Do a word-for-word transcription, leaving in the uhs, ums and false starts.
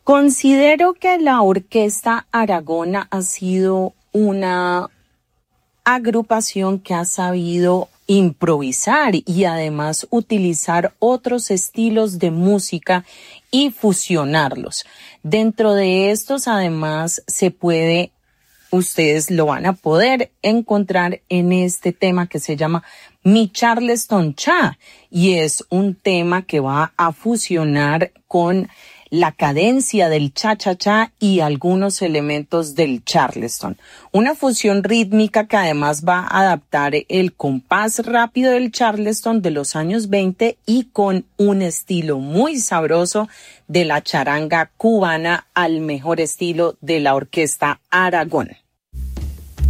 Considero que la Orquesta Aragona ha sido una agrupación que ha sabido improvisar y además utilizar otros estilos de música y fusionarlos. Dentro de estos, además, se puede, ustedes lo van a poder encontrar en este tema que se llama Mi Charleston Cha, y es un tema que va a fusionar con la cadencia del cha-cha-cha y algunos elementos del charleston. Una fusión rítmica que además va a adaptar el compás rápido del charleston de los años veinte y con un estilo muy sabroso de la charanga cubana al mejor estilo de la Orquesta Aragón.